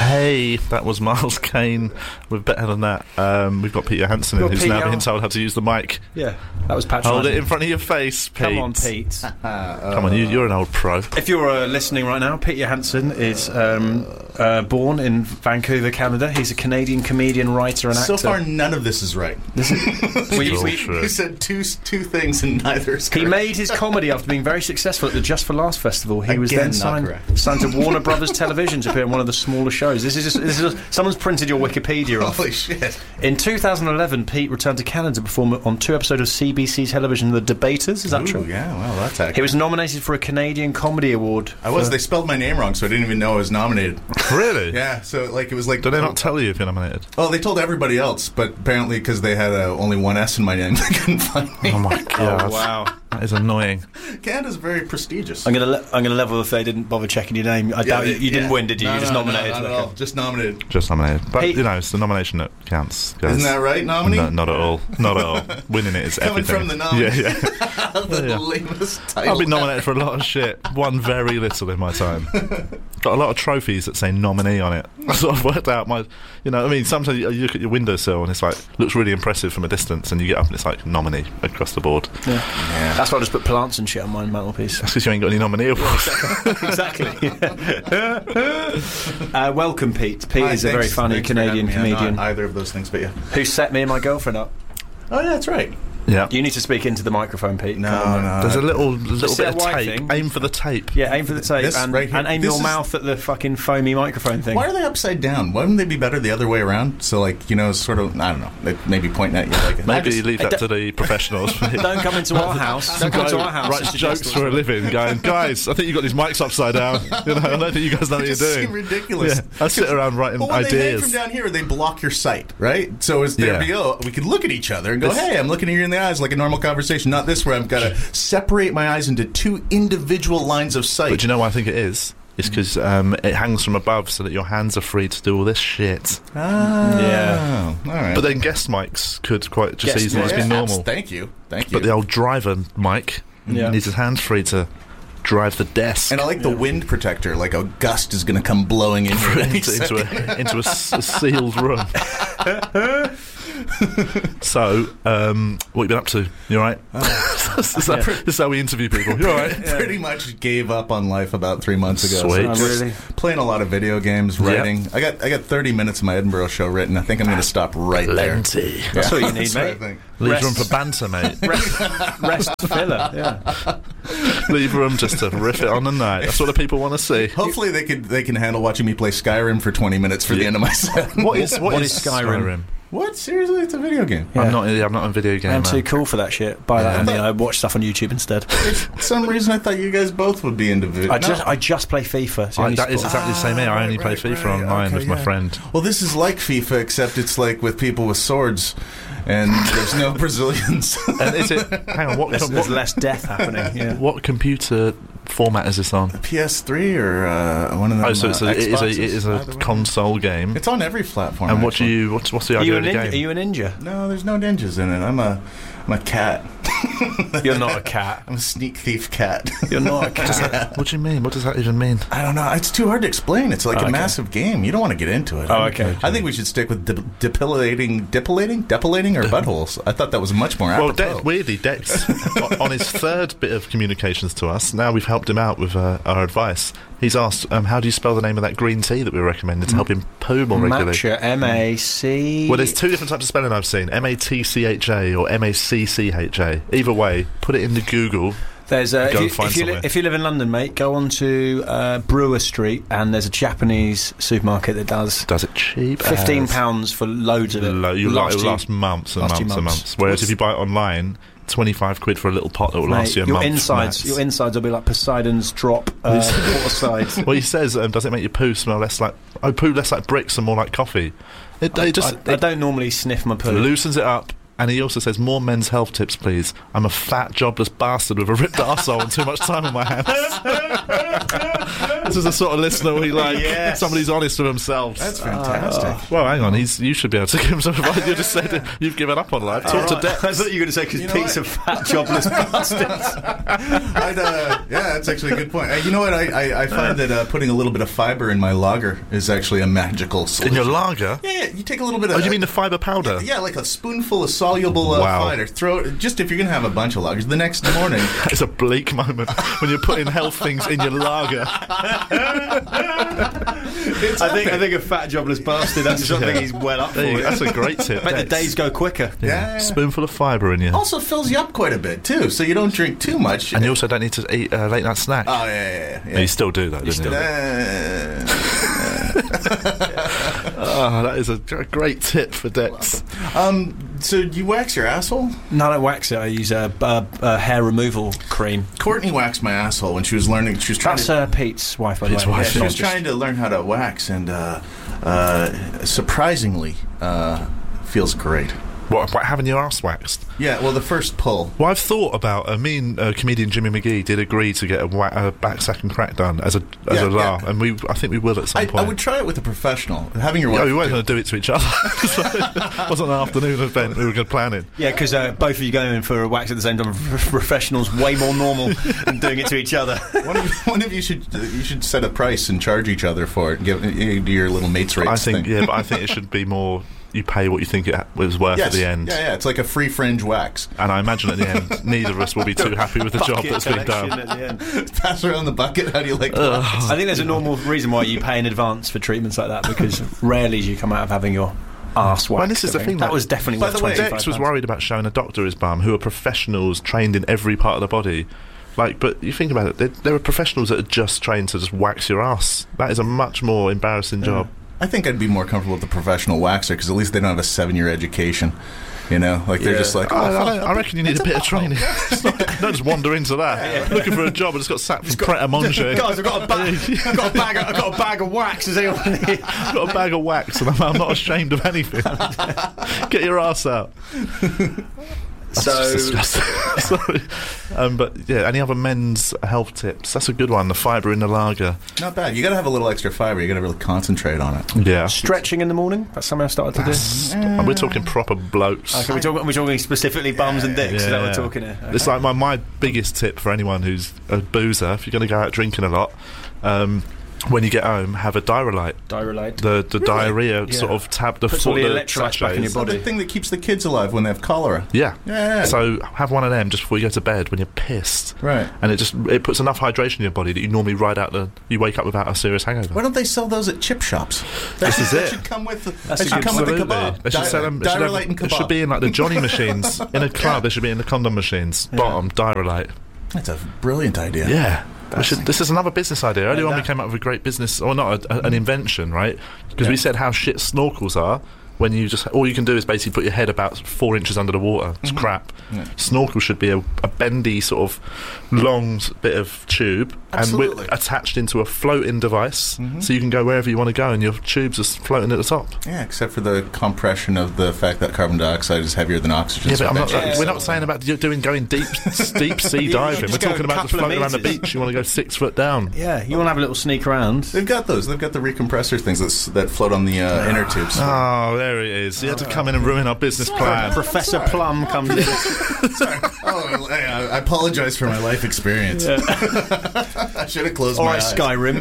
Hey, that was Miles Kane. We're better than that. We've got Peter Hansen in, who's now being told how to use the mic. Yeah, that was patronising. Hold it in front of your face, Pete. Come on, Pete. Come on, you're an old pro. If you're listening right now, Peter Hansen is born in Vancouver, Canada. He's a Canadian comedian, writer and actor. So far, none of this is right. You said two things and neither is correct. He made his comedy after being very successful at the Just for Laughs festival. He was then signed to Warner Brothers Television to appear in one of the smaller shows. This is someone's printed your Wikipedia off. Holy shit. In 2011, Pete returned to Canada to perform on 2 episodes of CBC television, The Debaters. Is that true? Yeah, well, that's accurate. He was nominated for a Canadian Comedy Award. They spelled my name wrong, so I didn't even know I was nominated. Really? Yeah, so it was like... Did they not tell you if you're nominated? Well, they told everybody else, but apparently because they had only one S in my name, they couldn't find me. Oh my God. Oh, wow. That is annoying. Canada's very prestigious. I'm gonna level if they didn't bother checking your name. I doubt you didn't win, did you? You just nominated. Not at all. Just nominated. Just nominated. But, it's the nomination that counts, guys. Isn't that right, nominee? No, not at all. Not at all. Winning it is Coming everything. From the nominee. Yeah. The lamest title. I've been nominated for a lot of shit. Won very little in my time. Got a lot of trophies that say nominee on it. I sort of worked out sometimes you look at your windowsill and it's like, looks really impressive from a distance, and you get up and it's like, nominee across the board. Yeah. That's why I just put plants and shit on my mantelpiece. That's because you ain't got any nominee awards. Exactly. Welcome, Pete. Pete is a very funny Canadian comedian. Not either of those things, but yeah. Who set me and my girlfriend up. Oh, yeah, that's right. Yeah. You need to speak into the microphone, Pete. No. There's a little bit of tape. Thing. Aim for the tape. Yeah, aim for the tape. And aim your mouth at the fucking foamy microphone thing. Why are they upside down? Why wouldn't they be better the other way around? So, sort of, I don't know. They maybe pointing at you like... Maybe leave that to the professionals. Don't come into our house. Don't come to our house. Writes jokes for a living, going, guys, I think you've got these mics upside down. I don't think you guys know what you're doing. Seem ridiculous. Yeah, I sit around writing when ideas. They hang from down here, they block your sight, right? So we could look at each other and go, hey, I'm looking at you in the eyes like a normal conversation. Not this where I've got to separate my eyes into two individual lines of sight. But do you know why I think it is? It's because it hangs from above so that your hands are free to do all this shit. Yeah. All right. But then guest mics could quite just easily be normal. Thank you. But the old driver mic needs his hands free to drive the desk. And I like the wind protector, like a gust is going to come blowing in into a sealed room. So, what you been up to? You alright? This is how we interview people. You alright? Pretty much gave up on life about 3 months ago. Sweet. So really? Playing a lot of video games, writing. Yep. I got 30 minutes of my Edinburgh show written. I think I'm going to stop right there. That's all you need, mate. Leave room for banter, mate. Rest filler. Yeah. Leave room just to riff it on the night. That's what the people want to see. Hopefully they can handle watching me play Skyrim for 20 minutes for the end of my set. What is Skyrim? What? Seriously? It's a video game. Yeah. I'm not a video game. I'm too cool for that shit. By that, I watch stuff on YouTube instead. For some reason, I thought you guys both would be into video. I just play FIFA. That is exactly the same here. I only play FIFA online with my friend. Well, this is like FIFA, except it's like with people with swords. And there's no Brazilians. And is it? Hang on, there's less death happening. Yeah. What computer format is this on? PS3 or one of them? Oh, so it is a console game. It's on every platform. And what's the idea of the game? Are you a ninja? No, there's no ninjas in it. I'm a cat. You're not a cat. I'm a sneak thief cat. You're not a cat. What do you mean? What does that even mean? I don't know. It's too hard to explain. It's like a massive game. You don't want to get into it. Oh, okay. I think we should stick with depilating our buttholes. I thought that was much more apropos. Weirdly, Dex, on his third bit of communications to us, now we've helped him out with our advice. He's asked, how do you spell the name of that green tea that we recommended to help him poo more regularly? Matcha, M-A-C... Well, there's two different types of spelling I've seen, M-A-T-C-H-A or M-A-C-C-H-A. Either way, put it into Google. There's if you live in London, mate, go on to Brewer Street, and there's a Japanese supermarket that does it cheap. £15 for loads of it. It'll last months and months and months. Whereas if you buy it online, 25 quid for a little pot that will last you a month. Your insides will be like Poseidon's drop water sides. Well, he says, does it make your poo smell less like bricks and more like coffee? I don't normally sniff my poo. Loosens it up. And he also says, more men's health tips, please. I'm a fat, jobless bastard with a ripped arsehole and too much time on my hands. This is the sort of listener we like. Yes. Somebody's honest with themselves. That's fantastic. Well, hang on. You should be able to give him some advice. You just said you've given up on life. Talk to Dex. I thought you were going to say, because Pete's a fat, jobless bastard. That's actually a good point. You know what? I find that putting a little bit of fiber in my lager is actually a magical solution. In your lager? Yeah. You take a little bit of... Oh, you mean the fiber powder? Yeah, like a spoonful of soluble fiber. Throw it, just if you're going to have a bunch of lagers, the next morning... It's a bleak moment when you're putting health things in your lager. I think a fat, jobless bastard, that's something he's well up for. That's a great tip. Make the days go quicker. Yeah. Spoonful of fibre in you. Also fills you up quite a bit, too, so you don't drink too much. And you also don't need to eat a late night snack. Oh, yeah. No, you still do, though, don't you? That is a great tip for Dex. So do you wax your asshole? No, I don't wax it. I use a hair removal cream. Courtney waxed my asshole when she was learning. She was trying That's Pete's wife, by the way. Yeah, she was trying to learn how to wax, and surprisingly, feels great. What, having your arse waxed? Yeah, well, the first pull. Well, I've thought about... me and comedian Jimmy McGee did agree to get a back sack and crack done as a laugh, and I think we will at some point. I would try it with a professional. Having your wife... we weren't going to do it to each other. It wasn't an afternoon event we were going to plan it. Yeah, because both of you going in for a wax at the same time, professionals, way more normal than doing it to each other. One of you should set a price and charge each other for it. Do your little mates rates thing. Yeah, but I think it should be more... You pay what you think it was worth at the end. Yeah, it's like a free fringe wax. And I imagine at the end, neither of us will be too happy with the job that's been done. At the end. Pass around the bucket. How do you like that? I think there's a normal reason why you pay in advance for treatments like that, because rarely do you come out of having your arse waxed. Well, this is the thing. That was definitely by the way, Dex was worried about showing a doctor his bum, who are professionals trained in every part of the body. But you think about it, there are professionals that are just trained to just wax your ass. That is a much more embarrassing job. I think I'd be more comfortable with the professional waxer, because at least they don't have a 7-year education. You know, they're just like, I reckon you need a bit of training. Don't just wander into that. Looking for a job and it's got sacked from Pret a Manger. Guys, I've got a bag of wax. Does anyone need? I've got a bag of wax, and I'm not ashamed of anything. Get your ass out. That's disgusting. Sorry. But yeah, any other men's health tips? That's a good one. The fibre in the lager. Not bad. You got to have a little extra fibre. You got to really concentrate on it. Yeah. Stretching in the morning. That's something I started to do. We're talking proper blokes. Okay, we're talking specifically bums and dicks. Is that what we're talking here? Okay. It's like my biggest tip for anyone who's a boozer. If you're going to go out drinking a lot. When you get home, have a Diarrhelite. Diarrhelite. The diarrhea sort of tab the puts all the electrolytes back in your body. The thing that keeps the kids alive when they have cholera. Yeah. So have one of them just before you go to bed when you're pissed. Right. And it puts enough hydration in your body that you normally you wake up without a serious hangover. Why don't they sell those at chip shops? This is it. Should come with the kebab. They should sell them. Diarrhelite and kebab. It should be in like the Johnny machines in a club. They should be in the condom machines. Bottom Diarrhelite. That's a brilliant idea. Yeah. This is another business idea. Earlier on we came up with a great business, or not, an invention, right? Because we said how shit snorkels are. When you just all you can do is basically put your head about 4 inches under the water. It's crap. Yeah. Snorkel should be a bendy sort of long bit of tube and attached into a floating device, so you can go wherever you want to go, and your tubes are floating at the top. Yeah, except for the compression of the fact that carbon dioxide is heavier than oxygen. Yeah, but we're not saying about going deep sea diving. We're talking about just floating around the beach. You want to go 6 foot down. Yeah, you want to have a little sneak around. They've got those. They've got the recompressor things that float on the inner tubes. Oh, there it is. You had to come in and ruin our business plan. Professor Plum comes in. Sorry. I apologize for my life experience. Yeah. I should have closed my eyes. Skyrim.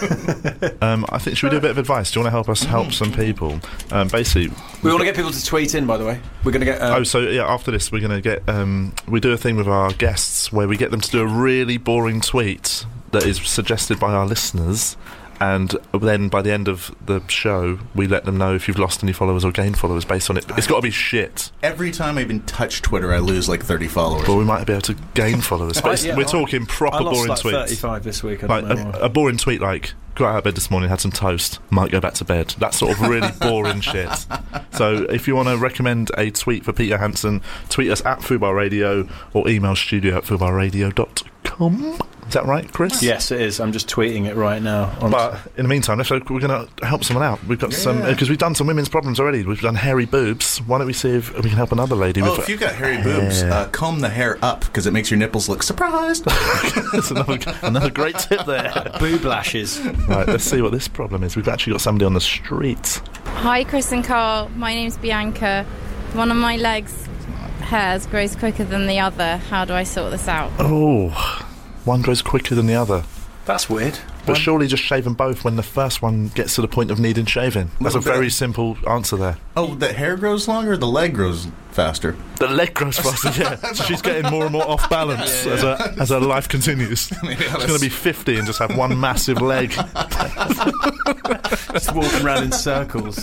I think, should we do a bit of advice? Do you want to help us help some people? Basically, we want to get people to tweet in, by the way. We're going to get... after this we're going to get... we do a thing with our guests where we get them to do a really boring tweet that is suggested by our listeners, and then by the end of the show we let them know if you've lost any followers or gained followers based on it. It's got to be shit. Every time I even touch Twitter I lose like 30 followers. But we might be able to gain followers. We're talking proper boring tweets. I lost 35 this week. A boring tweet like, got out of bed this morning, had some toast, might go back to bed. That sort of really boring shit. So if you want to recommend a tweet for Peter Hansen, tweet us at Fubar Radio or email studio@fubarradio.com. Is that right, Chris? Yes, it is. I'm just tweeting it right now. But in the meantime, we're going to help someone out. We've got some, because we've done some women's problems already. We've done hairy boobs. Why don't we see if we can help another lady? If you've got hairy boobs, comb the hair up, because it makes your nipples look surprised. That's another great tip there. Boob lashes. Right, let's see what this problem is. We've actually got somebody on the street. Hi, Chris and Carl. My name's Bianca. One of my legs' hairs grows quicker than the other. How do I sort this out? Oh, one grows quicker than the other. That's weird. But surely just shave them both when the first one gets to the point of needing shaving. That's a very simple answer there. Oh, the hair grows longer, or the leg grows faster? The leg grows faster, yeah. So she's getting more and more off balance as her life continues. She's going to be 50 and just have one massive leg. Just walking around in circles.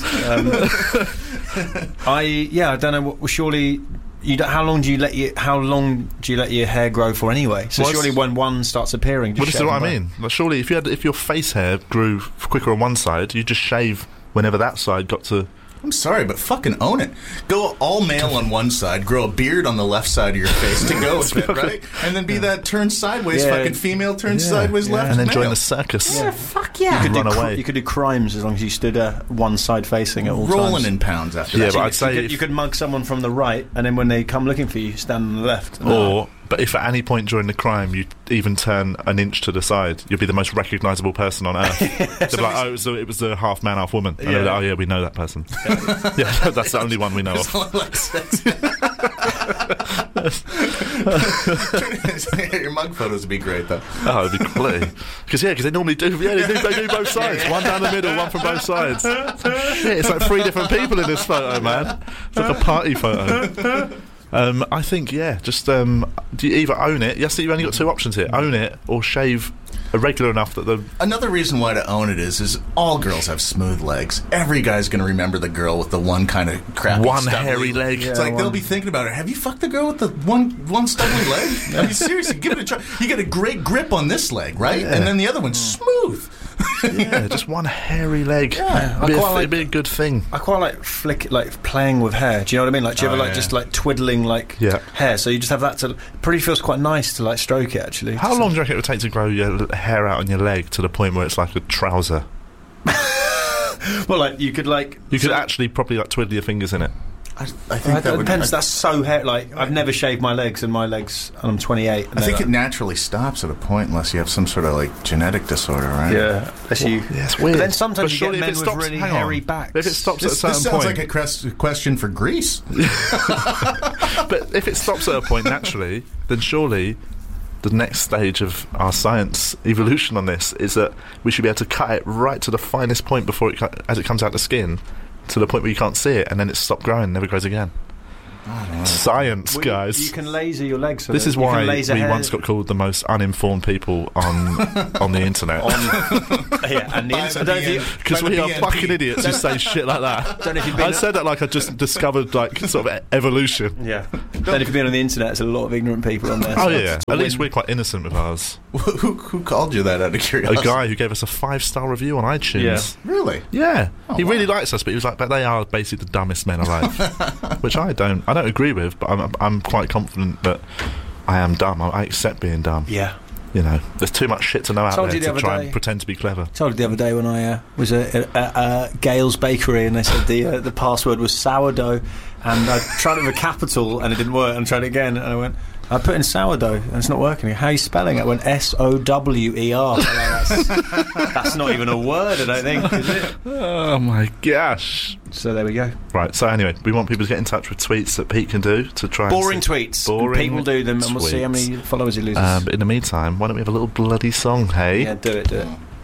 I don't know. Surely. How long do you let your hair grow for anyway? So surely when one starts appearing, this is what I mean. Like, surely if your face hair grew quicker on one side, you just shave whenever that side got to. I'm sorry, but fucking own it. Go all male on one side, grow a beard on the left side of your face to go with it, right? And then be that turned sideways fucking female turned sideways left and then male. join the circus. Yeah, fuck yeah. You could run away. You could do crimes as long as you stood one side facing at all times. Rolling in pounds after that. But I'd say you could mug someone from the right, and then when they come looking for you, stand on the left. But if at any point during the crime you even turn an inch to the side, you'll be the most recognisable person on earth. They'll be like, it was a half man, half woman. And they'll be like, oh yeah, we know that person. Yeah, that's the only one we know of. Your mug photos would be great, though. Oh, it'd be quality. Because they normally do. Yeah, they do both sides. One down the middle, one from both sides. Shit, it's like 3 different people in this photo, man. It's like a party photo. I think, just do you either own it? Yes, you've only got 2 options here: own it or shave irregular enough that the. Another reason why to own it is all girls have smooth legs. Every guy's going to remember the girl with the one kind of crappy hairy leg. It's like they'll be thinking about it. Have you fucked the girl with the one stubbly leg? I mean, seriously, give it a try. You get a great grip on this leg, right? Yeah. And then the other one's smooth. Yeah, just one hairy leg. Yeah, it'd be a good thing. I quite like playing with hair. Do you know what I mean? Like, do you ever just twiddling hair? So you just have that to. Pretty feels quite nice to stroke it actually. How long do you reckon it would take to grow your hair out on your leg to the point where it's like a trouser? Well, you could actually properly twiddle your fingers in it. I think that depends. That's so I've never shaved my legs, and I'm 28. I think it naturally stops at a point unless you have some sort of genetic disorder, right? Yeah, it's weird. But then sometimes you get men with really hairy backs. If it stops at a certain point, this sounds like a question for Greece. But if it stops at a point naturally, then surely the next stage of our science evolution on this is that we should be able to cut it right to the finest point before as it comes out the skin, to the point where you can't see it, and then it's stopped growing, never grows again. Science, guys. You can laser your legs. This is why we once got called the most uninformed people on the internet. And the internet, because we are fucking idiots who say shit like that. I said that like I just discovered sort of evolution. Yeah. Then if you've been on the internet, there's a lot of ignorant people on there. Oh yeah. At least we're quite innocent with ours. Who called you that out of curiosity? A guy who gave us a 5-star review on iTunes. Yeah. Really? Yeah. He really likes us, but he was like, but they are basically the dumbest men alive. Which I don't agree with, but I'm quite confident that I am dumb. I accept being dumb. Yeah. You know, there's too much shit to know out there to try and pretend to be clever. I told you the other day when I was at Gale's Bakery, and they said the password was sourdough, and I tried it with a capital and it didn't work, and I tried it again, and I went, I put in sourdough and it's not working. How are you spelling it? I went SOWER. That's not even a word, I don't think, is it? Oh my gosh. So there we go. Right, so anyway, we want people to get in touch with tweets that Pete can do to try boring tweets. People do them, and we'll see how many followers he loses. But in the meantime, why don't we have a little bloody song, hey? Yeah, do it.